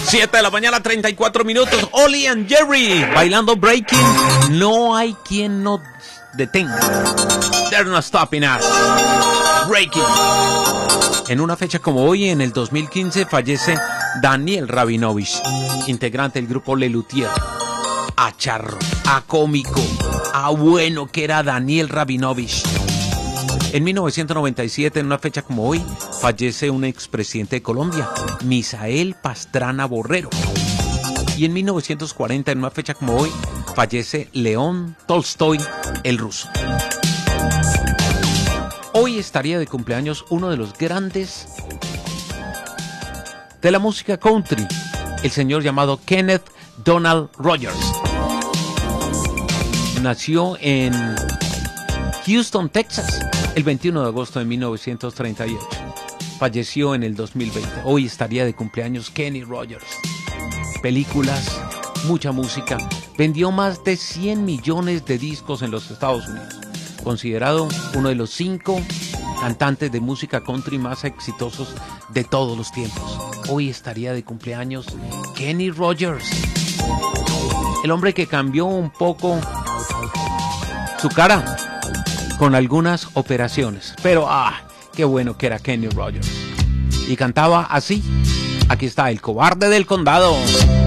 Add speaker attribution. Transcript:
Speaker 1: 7 de la mañana, 34 minutos. Oli and Jerry bailando breaking. No hay quien nos detenga. They're not stopping us. Breaking. En una fecha como hoy, en el 2015, fallece Daniel Rabinovich, integrante del grupo Le Luthiers. A charro, a cómico, a bueno que era Daniel Rabinovich. En 1997, en una fecha como hoy, fallece un expresidente de Colombia, Misael Pastrana Borrero. Y en 1940, en una fecha como hoy, fallece León Tolstoy, el ruso. Hoy estaría de cumpleaños uno de los grandes de la música country, el señor llamado Kenneth Donald Rogers. Nació en Houston, Texas, el 21 de agosto de 1938. Falleció en el 2020. Hoy estaría de cumpleaños Kenny Rogers. Películas, mucha música. Vendió más de 100 millones de discos en los Estados Unidos. Considerado uno de los 5 cantantes de música country más exitosos de todos los tiempos. Hoy estaría de cumpleaños Kenny Rogers. El hombre que cambió un poco su cara con algunas operaciones. Pero, qué bueno que era Kenny Rogers. Y cantaba así. Aquí está, El Cobarde del Condado.